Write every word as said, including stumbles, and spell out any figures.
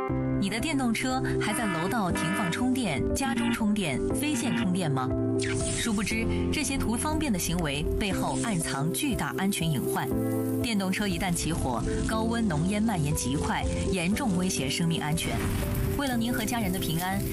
你的电动车还在楼道停放充电、家中充电、非线充电吗？殊不知，这些图方便的行为背后暗藏巨大安全隐患。电动车一旦起火，高温浓烟蔓延极快，严重威胁生命安全。为了您和家人的平安，